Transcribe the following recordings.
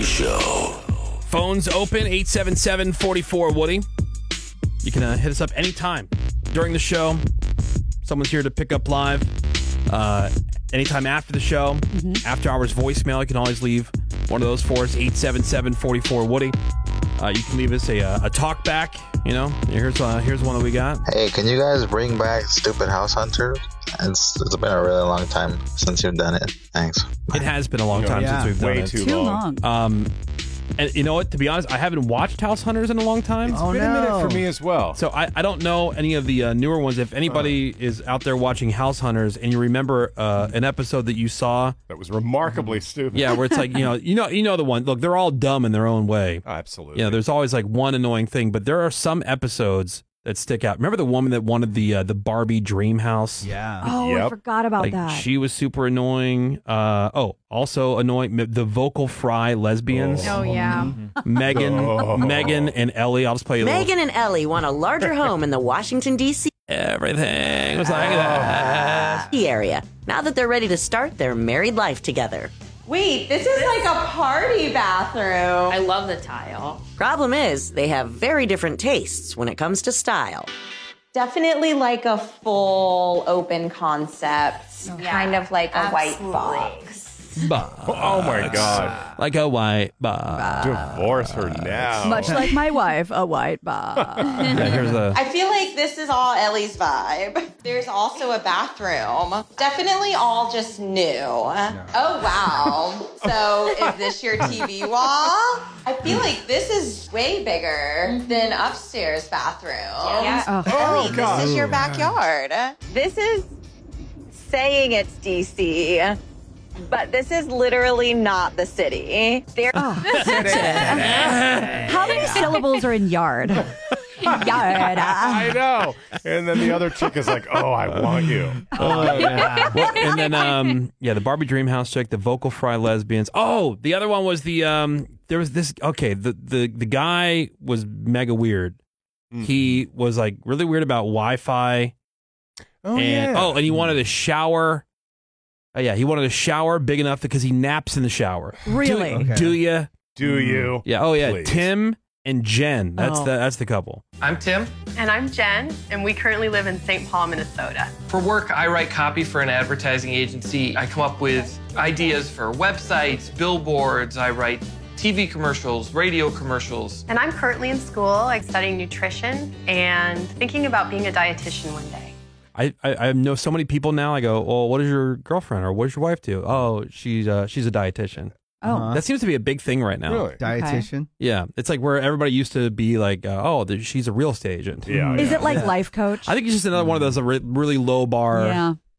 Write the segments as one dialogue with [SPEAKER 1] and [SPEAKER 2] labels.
[SPEAKER 1] Show.
[SPEAKER 2] Phones open, 877-44-WOODY. You can hit us up anytime during the show. Someone's here to pick up live. Anytime after the show, after hours voicemail, you can always leave one of those for us, 877-44-WOODY. You can leave us a talk back, you know. Here's one that we got.
[SPEAKER 3] Hey, can you guys bring back Stupid House Hunters? It's been a really long time since you've done it. Thanks.
[SPEAKER 2] It has been a long time since we've done
[SPEAKER 4] way
[SPEAKER 2] it.
[SPEAKER 4] too long.
[SPEAKER 2] And you know what? To be honest, I haven't watched House Hunters in a long time.
[SPEAKER 4] It's been a minute for me as well.
[SPEAKER 2] So I don't know any of the newer ones. If anybody is out there watching House Hunters and you remember an episode that you saw
[SPEAKER 4] that was remarkably stupid.
[SPEAKER 2] Yeah, where it's like, you know the one. Look, they're all dumb in their own way.
[SPEAKER 4] Oh, absolutely.
[SPEAKER 2] You know, there's always like one annoying thing, but there are some episodes that stick out. Remember the woman that wanted the Barbie dream house?
[SPEAKER 5] Yeah.
[SPEAKER 6] Oh, I forgot about that.
[SPEAKER 2] She was super annoying. Also annoying. The vocal fry lesbians.
[SPEAKER 6] Oh, yeah.
[SPEAKER 2] Megan and Ellie. I'll just play you a
[SPEAKER 7] Megan and Ellie want a larger home in the Washington, D.C.
[SPEAKER 2] Everything was like that.
[SPEAKER 7] area. Now that they're ready to start their married life together.
[SPEAKER 8] Wait, this is like a party bathroom.
[SPEAKER 9] I love the tile.
[SPEAKER 7] Problem is, they have very different tastes when it comes to style.
[SPEAKER 8] Definitely like a full open concept, kind of like a white box.
[SPEAKER 4] Oh my God.
[SPEAKER 2] Like a white box.
[SPEAKER 4] Divorce her now.
[SPEAKER 6] Much like my wife, a white box.
[SPEAKER 2] Here's a...
[SPEAKER 8] I feel like this is all Ellie's vibe. There's also a bathroom. Definitely all just new. Oh, wow. So is this your TV wall? I feel like this is way bigger than upstairs bathroom.
[SPEAKER 6] Yeah.
[SPEAKER 8] Ellie, this is your backyard. This is saying it's DC. But this is literally not the city.
[SPEAKER 6] How many syllables are in yard? Yard.
[SPEAKER 4] I know. And then the other chick is like, oh, I want you.
[SPEAKER 2] Well, and then, the Barbie Dreamhouse chick, the vocal fry lesbians. Oh, the other one was the, there was this, okay, the guy was mega weird. He was like really weird about Wi-Fi. And he wanted a shower. He wanted a shower big enough because he naps in the shower.
[SPEAKER 6] Really?
[SPEAKER 2] Do you?
[SPEAKER 4] Do you?
[SPEAKER 2] Yeah. Oh, yeah.
[SPEAKER 4] Please.
[SPEAKER 2] Tim and Jen. That's the couple.
[SPEAKER 9] I'm Tim.
[SPEAKER 10] And I'm Jen, and we currently live in St. Paul, Minnesota.
[SPEAKER 9] For work, I write copy for an advertising agency. I come up with ideas for websites, billboards. I write TV commercials, radio commercials.
[SPEAKER 10] And I'm currently in school, like studying nutrition and thinking about being a dietitian one day.
[SPEAKER 2] I know so many people now. I go, well, what does your girlfriend or what does your wife do? Oh, she's a dietitian.
[SPEAKER 6] Oh,
[SPEAKER 2] that seems to be a big thing right now.
[SPEAKER 4] Really?
[SPEAKER 5] Dietitian?
[SPEAKER 2] Yeah, it's like where everybody used to be like, she's a real estate agent.
[SPEAKER 4] Yeah.
[SPEAKER 6] Is it like life coach?
[SPEAKER 2] I think it's just another one of those really low bar,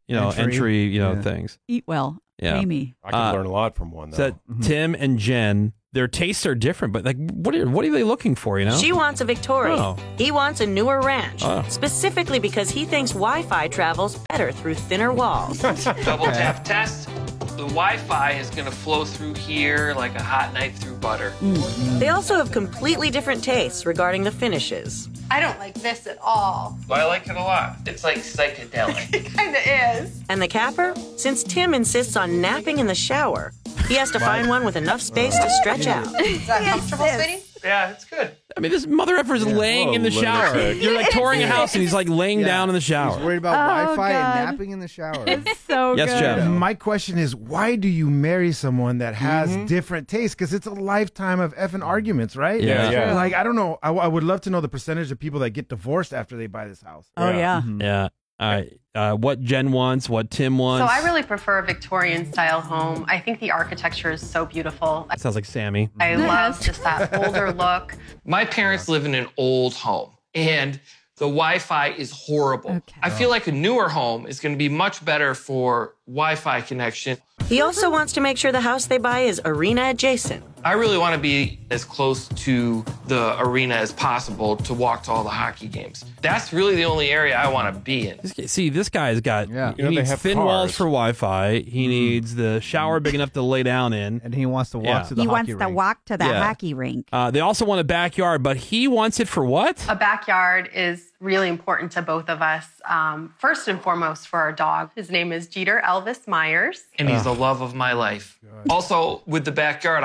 [SPEAKER 2] entry things.
[SPEAKER 6] Eat well.
[SPEAKER 2] Yeah.
[SPEAKER 6] Pay me.
[SPEAKER 4] I can learn a lot from one, though.
[SPEAKER 2] So Tim and Jen, their tastes are different, but like, what are they looking for? You know,
[SPEAKER 7] She wants a Victoria.
[SPEAKER 2] Oh.
[SPEAKER 7] He wants a newer ranch, specifically because he thinks Wi-Fi travels better through thinner walls.
[SPEAKER 9] Double tap test. The Wi-Fi is going to flow through here like a hot knife through butter.
[SPEAKER 7] They also have completely different tastes regarding the finishes.
[SPEAKER 10] I don't like this at all.
[SPEAKER 9] But I like it a lot. It's like psychedelic.
[SPEAKER 10] It kind of is.
[SPEAKER 7] And the capper? Since Tim insists on napping in the shower, he has to find one with enough space to stretch out.
[SPEAKER 8] Is that comfortable, sweetie?
[SPEAKER 9] Yeah, it's good.
[SPEAKER 2] I mean, this mother effer is laying in the shower. You're like touring a house, and he's like laying down in the shower.
[SPEAKER 5] He's worried about Wi-Fi and napping in the shower.
[SPEAKER 6] It's so
[SPEAKER 2] Yes,
[SPEAKER 6] good.
[SPEAKER 2] Jeff.
[SPEAKER 11] My question is, why do you marry someone that has different tastes? Because it's a lifetime of effing arguments, right?
[SPEAKER 4] Yeah.
[SPEAKER 11] Like, I don't know. I would love to know the percentage of people that get divorced after they buy this house.
[SPEAKER 6] Oh, yeah.
[SPEAKER 2] Yeah. All right. What Jen wants, what Tim wants.
[SPEAKER 10] So I really prefer a Victorian-style home. I think the architecture is so beautiful.
[SPEAKER 2] Sounds like Sammy.
[SPEAKER 10] I love just that older look.
[SPEAKER 9] My parents live in an old home, and the Wi-Fi is horrible.
[SPEAKER 6] Okay.
[SPEAKER 9] I feel like a newer home is going to be much better for Wi-Fi connection.
[SPEAKER 7] He also wants to make sure the house they buy is arena adjacent.
[SPEAKER 9] I really want to be as close to the arena as possible to walk to all the hockey games. That's really the only area I want to be in.
[SPEAKER 2] See, this guy's got he
[SPEAKER 4] they
[SPEAKER 2] needs
[SPEAKER 4] have
[SPEAKER 2] thin
[SPEAKER 4] cars.
[SPEAKER 2] walls for Wi-Fi. He needs the shower big enough to lay down in.
[SPEAKER 5] And he wants to walk to the
[SPEAKER 6] He
[SPEAKER 5] hockey
[SPEAKER 6] wants
[SPEAKER 5] rink.
[SPEAKER 6] to walk to the
[SPEAKER 2] Yeah.
[SPEAKER 6] hockey rink.
[SPEAKER 2] They also want a backyard, but he wants it for what?
[SPEAKER 10] A backyard is really important to both of us. First and foremost for our dog. His name is Jeter Elvis Myers.
[SPEAKER 9] And he's the love of my life. Also, with the backyard, I want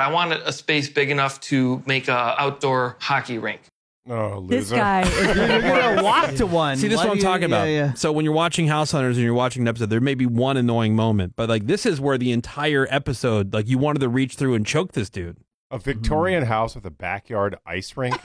[SPEAKER 9] a space big enough to make a outdoor hockey rink.
[SPEAKER 4] Oh, loser.
[SPEAKER 6] This guy is
[SPEAKER 5] You're gonna walk to one.
[SPEAKER 2] See, this is what I'm talking about. So when you're watching House Hunters and you're watching an episode, there may be one annoying moment, but like this is where the entire episode, like you wanted to reach through and choke this dude.
[SPEAKER 4] A Victorian house with a backyard ice rink.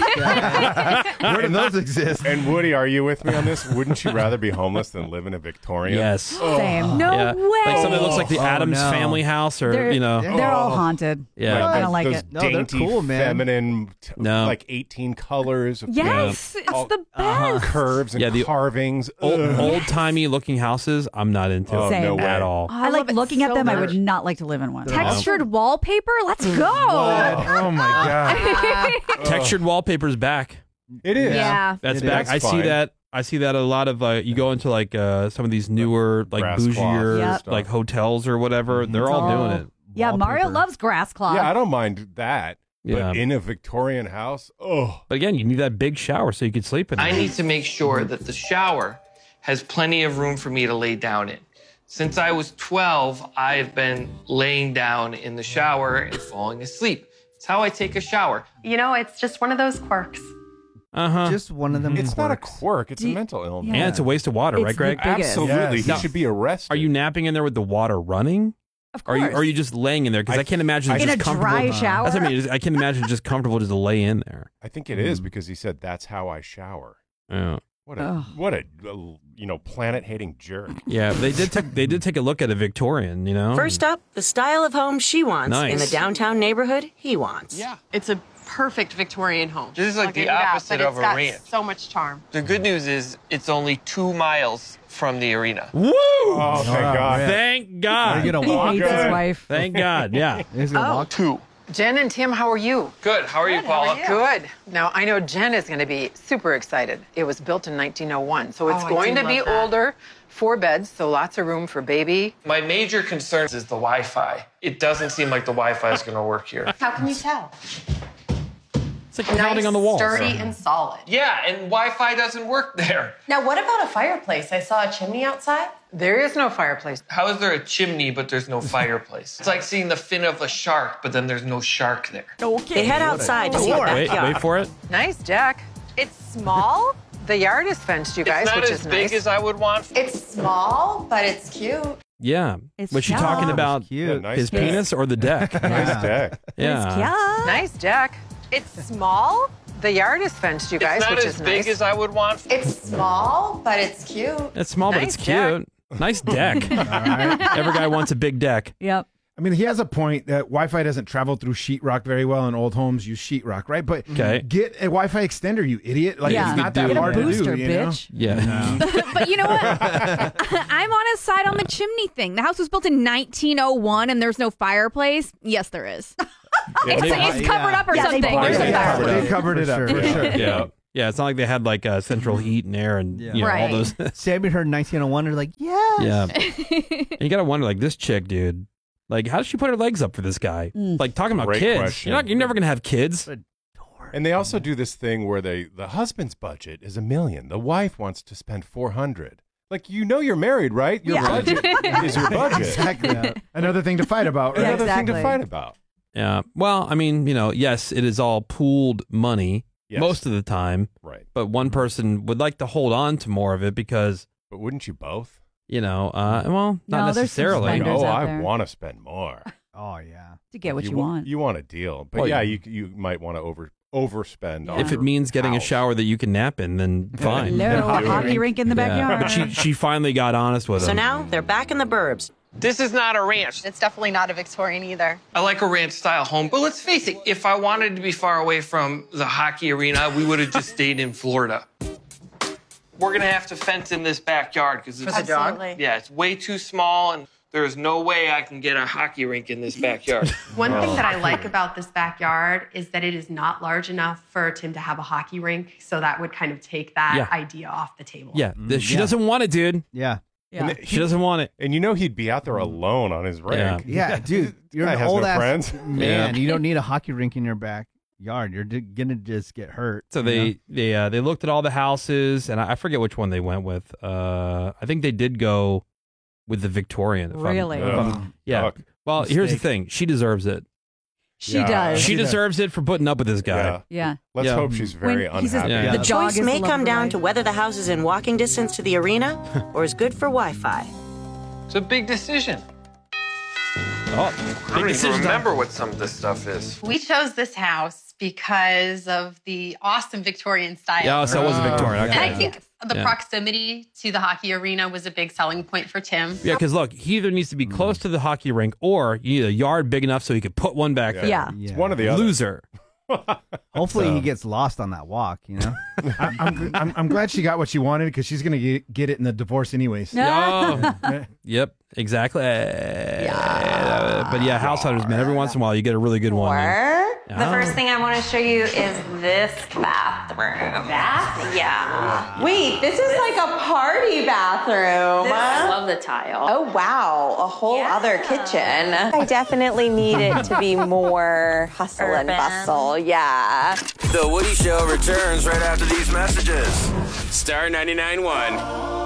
[SPEAKER 11] Where do those exist?
[SPEAKER 4] And Woody, are you with me on this? Wouldn't you rather be homeless than live in a Victorian?
[SPEAKER 2] Yes.
[SPEAKER 6] Same.
[SPEAKER 1] No
[SPEAKER 2] Yeah.
[SPEAKER 1] way.
[SPEAKER 2] Like something that looks like the Adams
[SPEAKER 5] no.
[SPEAKER 2] Family house, or
[SPEAKER 6] They're,
[SPEAKER 2] you know.
[SPEAKER 6] they're all haunted.
[SPEAKER 2] Yeah.
[SPEAKER 6] I don't like
[SPEAKER 4] those
[SPEAKER 6] it.
[SPEAKER 5] No, they're
[SPEAKER 4] dainty,
[SPEAKER 5] cool, man.
[SPEAKER 4] feminine,
[SPEAKER 2] No.
[SPEAKER 4] like 18 colors. Of
[SPEAKER 1] Yes, it's
[SPEAKER 4] all-
[SPEAKER 1] the best.
[SPEAKER 4] curves and
[SPEAKER 2] Yeah, the
[SPEAKER 4] carvings.
[SPEAKER 2] Old timey looking houses, I'm not into
[SPEAKER 4] Oh,
[SPEAKER 6] Same.
[SPEAKER 4] no way.
[SPEAKER 2] at all.
[SPEAKER 6] I like
[SPEAKER 1] love it
[SPEAKER 6] looking at
[SPEAKER 1] so
[SPEAKER 6] them. I
[SPEAKER 1] much.
[SPEAKER 6] would not like to live in one.
[SPEAKER 1] Textured wallpaper. Let's go.
[SPEAKER 11] Oh my god!
[SPEAKER 2] Textured wallpaper's back.
[SPEAKER 4] It is.
[SPEAKER 1] Yeah.
[SPEAKER 2] That's
[SPEAKER 4] It
[SPEAKER 2] back.
[SPEAKER 4] is.
[SPEAKER 2] I see
[SPEAKER 4] Fine.
[SPEAKER 2] that. I see that a lot of. You go into like some of these newer, like
[SPEAKER 4] Grass
[SPEAKER 2] bougier,
[SPEAKER 6] cloth
[SPEAKER 2] like hotels or whatever. They're all doing it.
[SPEAKER 6] Yeah, Mario
[SPEAKER 5] Wallpaper.
[SPEAKER 6] loves grass cloth.
[SPEAKER 4] Yeah, I don't mind that.
[SPEAKER 2] Yeah.
[SPEAKER 4] But in a Victorian house, oh.
[SPEAKER 2] But again, you need that big shower so you can sleep in it.
[SPEAKER 9] I need to make sure that the shower has plenty of room for me to lay down in. Since I was 12, I've been laying down in the shower and falling asleep. It's how I take a shower.
[SPEAKER 10] You know, it's just one of those quirks.
[SPEAKER 5] Just one of them.
[SPEAKER 4] It's not a
[SPEAKER 5] quirks.
[SPEAKER 4] quirk. It's a mental illness.
[SPEAKER 2] And it's a waste of water,
[SPEAKER 6] It's
[SPEAKER 2] right, Greg?
[SPEAKER 6] the biggest.
[SPEAKER 4] Absolutely.
[SPEAKER 11] Yes.
[SPEAKER 4] He
[SPEAKER 2] Now,
[SPEAKER 4] should be arrested.
[SPEAKER 2] Are you napping in there with the water running?
[SPEAKER 6] Of
[SPEAKER 2] Or
[SPEAKER 6] course.
[SPEAKER 2] are you just laying in there? Because I can't imagine it's
[SPEAKER 6] in a
[SPEAKER 2] just comfortable.
[SPEAKER 6] dry shower?
[SPEAKER 2] That's what I mean. I can't imagine it's just comfortable just to lay in there.
[SPEAKER 4] I think it is because he said that's how I shower.
[SPEAKER 2] Yeah.
[SPEAKER 4] What a planet-hating jerk.
[SPEAKER 2] Yeah, they did take a look at a Victorian, you know.
[SPEAKER 7] First up, the style of home she wants
[SPEAKER 2] Nice.
[SPEAKER 7] in the downtown neighborhood he wants.
[SPEAKER 9] Yeah.
[SPEAKER 10] It's a perfect Victorian home.
[SPEAKER 9] This is like
[SPEAKER 10] I'll give
[SPEAKER 9] the
[SPEAKER 10] you that,
[SPEAKER 9] opposite
[SPEAKER 10] but
[SPEAKER 9] of
[SPEAKER 10] it's got
[SPEAKER 9] a ranch.
[SPEAKER 10] so much charm.
[SPEAKER 9] The good news is it's only 2 miles from the arena.
[SPEAKER 2] Woo!
[SPEAKER 4] Oh, thank God.
[SPEAKER 2] Thank God.
[SPEAKER 5] You're gonna
[SPEAKER 6] He
[SPEAKER 5] walk.
[SPEAKER 6] hates his
[SPEAKER 4] Good.
[SPEAKER 6] wife.
[SPEAKER 2] Thank God. Yeah.
[SPEAKER 5] He's gonna walk.
[SPEAKER 9] 2.
[SPEAKER 12] Jen and Tim, how are you?
[SPEAKER 9] Good. How are you, Paula?
[SPEAKER 12] Good. Now, I know Jen is going to be super excited. It was built in 1901, so it's
[SPEAKER 10] Oh, I
[SPEAKER 12] going
[SPEAKER 10] do
[SPEAKER 12] to be
[SPEAKER 10] love that.
[SPEAKER 12] older, 4 beds, so lots of room for baby.
[SPEAKER 9] My major concern is the Wi-Fi. It doesn't seem like the Wi-Fi is going to work here.
[SPEAKER 10] How can you tell?
[SPEAKER 2] It's like pounding on the walls.
[SPEAKER 10] Sturdy and solid.
[SPEAKER 9] Yeah, and Wi-Fi doesn't work there.
[SPEAKER 10] Now, what about a fireplace? I saw a chimney outside.
[SPEAKER 12] There is no fireplace.
[SPEAKER 9] How is there a chimney but there's no fireplace? It's like seeing the fin of a shark, but then there's no shark there.
[SPEAKER 7] They head outside to see the
[SPEAKER 2] Wait,
[SPEAKER 7] backyard.
[SPEAKER 2] wait for it.
[SPEAKER 12] Nice deck.
[SPEAKER 10] It's small.
[SPEAKER 12] The yard is fenced, you guys,
[SPEAKER 9] It's not
[SPEAKER 12] which
[SPEAKER 9] as
[SPEAKER 12] is
[SPEAKER 9] big
[SPEAKER 12] nice.
[SPEAKER 9] as I would want.
[SPEAKER 10] It's small, but it's cute.
[SPEAKER 2] Yeah.
[SPEAKER 6] It's
[SPEAKER 2] Was she
[SPEAKER 6] cute.
[SPEAKER 2] talking about
[SPEAKER 5] Cute.
[SPEAKER 4] Yeah, nice
[SPEAKER 2] his
[SPEAKER 4] deck.
[SPEAKER 2] penis or the deck?
[SPEAKER 4] Nice deck.
[SPEAKER 2] Yeah.
[SPEAKER 12] Nice deck.
[SPEAKER 10] It's small.
[SPEAKER 12] The yard is fenced, you guys,
[SPEAKER 9] It's not
[SPEAKER 12] which
[SPEAKER 9] as
[SPEAKER 12] is
[SPEAKER 9] big
[SPEAKER 12] nice.
[SPEAKER 9] as I would want.
[SPEAKER 10] It's small, but it's cute.
[SPEAKER 2] It's small, but
[SPEAKER 12] Nice
[SPEAKER 2] it's cute. Nice deck. Every guy wants a big deck.
[SPEAKER 6] Yep.
[SPEAKER 11] I mean, he has a point that Wi-Fi doesn't travel through sheetrock very well, and old homes use sheetrock, right? But
[SPEAKER 2] Okay.
[SPEAKER 11] get a Wi-Fi extender, you idiot! Like
[SPEAKER 6] Yeah.
[SPEAKER 11] it's not that
[SPEAKER 2] Get a
[SPEAKER 11] hard
[SPEAKER 6] booster,
[SPEAKER 11] to do, you know?
[SPEAKER 6] bitch.
[SPEAKER 2] Yeah.
[SPEAKER 1] But you know what? I'm on his side on the chimney thing. The house was built in 1901 and there's no fireplace. Yes, there is. It's covered up or
[SPEAKER 6] Yeah, they
[SPEAKER 1] something.
[SPEAKER 6] bought
[SPEAKER 1] There's
[SPEAKER 6] it.
[SPEAKER 1] a
[SPEAKER 6] Yeah,
[SPEAKER 1] fireplace.
[SPEAKER 11] They covered it up
[SPEAKER 5] For
[SPEAKER 11] for
[SPEAKER 5] sure.
[SPEAKER 11] sure.
[SPEAKER 2] Yeah. Yeah. It's not like they had like central heat and air and you know, all
[SPEAKER 1] Right.
[SPEAKER 2] those.
[SPEAKER 5] Sammy heard 1901. They're like, yes.
[SPEAKER 2] Yeah. And you got to wonder, like, this chick, dude, like, how does she put her legs up for this guy? Like, talking about
[SPEAKER 4] Great
[SPEAKER 2] kids.
[SPEAKER 4] question.
[SPEAKER 2] You're never going to have kids.
[SPEAKER 4] And they also do this thing where the husband's budget is $1 million. The wife wants to spend $400. Like, you know you're married, right? Your
[SPEAKER 6] Yeah.
[SPEAKER 4] budget is your budget.
[SPEAKER 11] Exactly. Another thing to fight about, right?
[SPEAKER 6] Yeah,
[SPEAKER 4] Another thing to
[SPEAKER 6] exactly.
[SPEAKER 4] fight about.
[SPEAKER 2] Yeah. Well, I mean, you know, yes, it is all pooled money
[SPEAKER 4] Yes.
[SPEAKER 2] most of the time,
[SPEAKER 4] Right.
[SPEAKER 2] but one person would like to hold on to more of it because,
[SPEAKER 4] But wouldn't you both?
[SPEAKER 2] you know, well, not
[SPEAKER 6] No, there's some
[SPEAKER 2] necessarily.
[SPEAKER 6] spenders.
[SPEAKER 4] Oh,
[SPEAKER 6] out
[SPEAKER 4] I
[SPEAKER 6] there.
[SPEAKER 4] want to spend more.
[SPEAKER 5] Oh, yeah.
[SPEAKER 6] To get what you want.
[SPEAKER 4] You want a deal. But
[SPEAKER 2] Well,
[SPEAKER 4] yeah, you might want to overspend on
[SPEAKER 2] If it
[SPEAKER 4] your
[SPEAKER 2] means getting a
[SPEAKER 4] house.
[SPEAKER 2] shower that you can nap in, then fine.
[SPEAKER 6] Hello, a
[SPEAKER 4] Yeah.
[SPEAKER 6] hockey rink in the
[SPEAKER 2] Yeah.
[SPEAKER 6] backyard.
[SPEAKER 2] But she finally got honest with him.
[SPEAKER 7] So now they're back in the burbs.
[SPEAKER 9] This is not a ranch.
[SPEAKER 10] It's definitely not a Victorian either.
[SPEAKER 9] I like a ranch-style home. But let's face it, if I wanted to be far away from the hockey arena, we would have just stayed in Florida. We're going to have to fence in this backyard because it's...
[SPEAKER 12] For the dog?
[SPEAKER 10] Absolutely.
[SPEAKER 9] Yeah, it's way too small, and there's no way I can get a hockey rink in this backyard.
[SPEAKER 10] One thing that I like about this backyard is that it is not large enough for Tim to have a hockey rink, so that would kind of take that
[SPEAKER 2] Yeah.
[SPEAKER 10] idea off the table.
[SPEAKER 2] Yeah, she doesn't want it, dude.
[SPEAKER 5] Yeah.
[SPEAKER 6] Yeah.
[SPEAKER 2] She doesn't want it.
[SPEAKER 4] And you know he'd be out there alone on his rink.
[SPEAKER 5] Yeah, dude. You're
[SPEAKER 4] Guy
[SPEAKER 5] an
[SPEAKER 4] has
[SPEAKER 5] old
[SPEAKER 4] no
[SPEAKER 5] ass
[SPEAKER 4] friends.
[SPEAKER 5] man.
[SPEAKER 2] Yeah.
[SPEAKER 5] You don't need a hockey rink in your backyard. You're gonna just get hurt.
[SPEAKER 2] So
[SPEAKER 5] you know?
[SPEAKER 2] they looked at all the houses, and I forget which one they went with. I think they did go with the Victorian.
[SPEAKER 6] Really?
[SPEAKER 2] Yeah.
[SPEAKER 4] Yuck.
[SPEAKER 2] Well, here's the
[SPEAKER 5] Mistake.
[SPEAKER 2] thing. She deserves it.
[SPEAKER 6] She does.
[SPEAKER 2] She deserves it for putting up with this guy.
[SPEAKER 6] Yeah.
[SPEAKER 4] Let's hope she's very unhappy.
[SPEAKER 7] The choice may come down to whether the house is in walking distance to the arena or is good for Wi-Fi.
[SPEAKER 9] It's a big decision.
[SPEAKER 2] Oh,
[SPEAKER 9] I don't even remember what some of this stuff is.
[SPEAKER 10] We chose this house because of the awesome Victorian style.
[SPEAKER 2] Yeah, so it was a Victorian.
[SPEAKER 10] And
[SPEAKER 2] Okay.
[SPEAKER 10] I think the proximity to the hockey arena was a big selling point for Tim.
[SPEAKER 2] Yeah, because look, he either needs to be close to the hockey rink or you need a yard big enough so he could put one back there.
[SPEAKER 6] Yeah.
[SPEAKER 4] It's one or the other.
[SPEAKER 2] Loser.
[SPEAKER 5] Hopefully he gets lost on that walk, you know?
[SPEAKER 11] I'm glad she got what she wanted because she's going to get it in the divorce anyways.
[SPEAKER 2] Oh, yep, exactly. But yeah, house hunters, man, every once in a while you get a really good one.
[SPEAKER 13] The first thing I want to show you is this bathroom. Yeah.
[SPEAKER 8] Wait, this is like a party bathroom.
[SPEAKER 13] I love the tile.
[SPEAKER 8] Oh, wow. A whole other kitchen. I definitely need it to be more hustle and bustle. Yeah.
[SPEAKER 14] The Woody Show returns right after these messages. Star 99.1.